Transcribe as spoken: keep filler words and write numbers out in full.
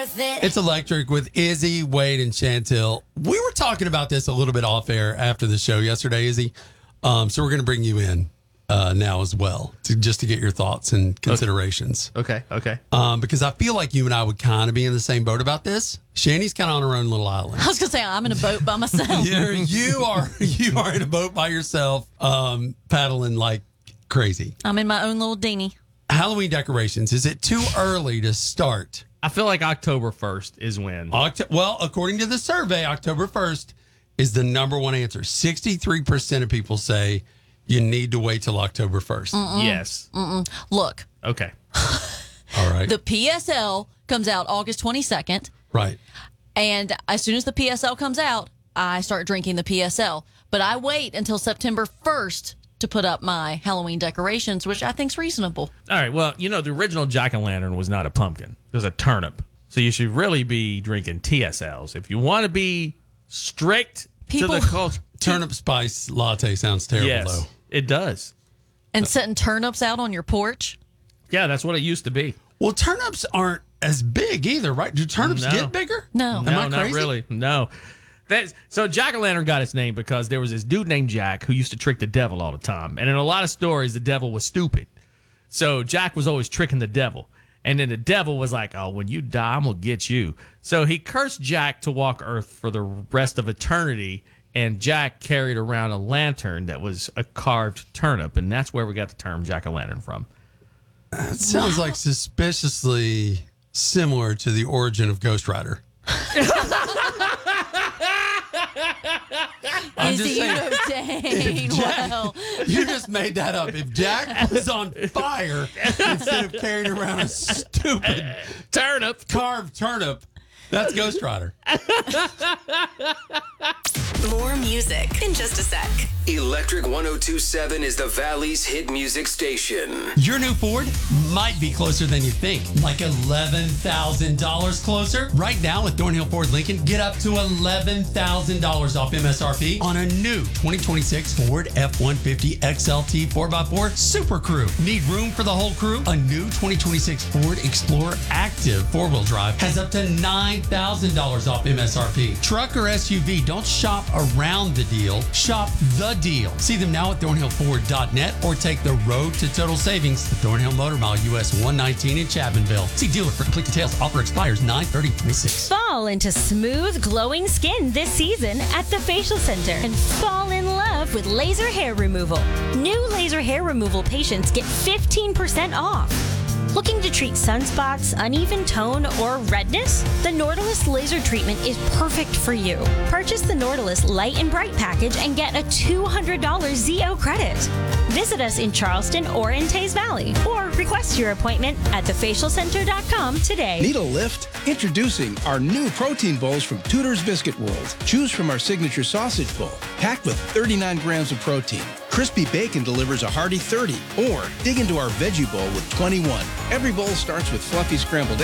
worth it. It's Electric with Izzy, Wade, and Chantel. We were talking about this a little bit off air after the show yesterday, Izzy. Um, so we're going to bring you in uh, now as well, to, just to get your thoughts and considerations. Okay, okay. Um, because I feel like you and I would kind of be in the same boat about this. Shanny's kind of on her own little island. I was gonna say I'm in a boat by myself. You're, you are you are in a boat by yourself, um, paddling like crazy. I'm in my own little dinghy. Halloween decorations. Is it too early to start? I feel like October first is when. Octo- well, according to the survey, October first is the number one answer. sixty-three percent of people say you need to wait till October first. Mm-mm. Yes. Mm-mm. Look. Okay. All right. The P S L comes out August twenty-second. Right. And as soon as the P S L comes out, I start drinking the P S L. But I wait until September first to put up my Halloween decorations, which I think's reasonable. All right. Well, you know, the original jack-o'-lantern was not a pumpkin. It was a turnip. So you should really be drinking T S Ls. If you want to be strict People- to the culture. Turnip spice latte sounds terrible, Yes, though. it does. And setting turnips out on your porch. Yeah, that's what it used to be. Well, turnips aren't as big either, right? Do turnips No. get bigger? No. Am No, I not crazy? really. No. That's, so jack-o'-lantern got its name because there was this dude named Jack who used to trick the devil all the time. And in a lot of stories, the devil was stupid. So Jack was always tricking the devil. And then the devil was like, oh, when you die, I'm going to get you. So he cursed Jack to walk Earth for the rest of eternity. And Jack carried around a lantern that was a carved turnip. And that's where we got the term jack-o'-lantern from. That sounds like suspiciously similar to the origin of Ghost Rider. I'm just Izzy, you saying, know dang Jack- well. You just made that up. If Jack was on fire instead of carrying around a stupid Turnip. carved turnip, that's Ghost Rider. More music in just a sec. Electric one oh two point seven is the Valley's hit music station. Your new Ford might be closer than you think. Like eleven thousand dollars closer. Right now with Thornhill Ford Lincoln, get up to eleven thousand dollars off M S R P on a new twenty twenty-six Ford F one fifty X L T four by four Super Crew. Need room for the whole crew? A new twenty twenty-six Ford Explorer Active four-wheel drive has up to nine thousand dollars off M S R P. Truck or S U V, don't shop around the deal. Shop the deal. See them now at thornhill ford dot net or take the road to total savings to Thornhill Motor Mile U S one nineteen in Chapmanville. See dealer for complete details. Offer expires nine thirty twenty-six. Fall into smooth, glowing skin this season at the Facial Center and fall in love with laser hair removal. New laser hair removal patients get fifteen percent off. Looking to treat sunspots, uneven tone, or redness? The Nautilus laser treatment is perfect for you. Purchase the Nautilus Light and Bright package and get a two hundred dollars Z O credit. Visit us in Charleston or in Taze Valley, or request your appointment at the facial center dot com today. Need a lift? Introducing our new protein bowls from Tudor's Biscuit World. Choose from our signature sausage bowl, packed with thirty-nine grams of protein. Crispy bacon delivers a hearty thirty, or dig into our veggie bowl with twenty-one. Every bowl starts with fluffy scrambled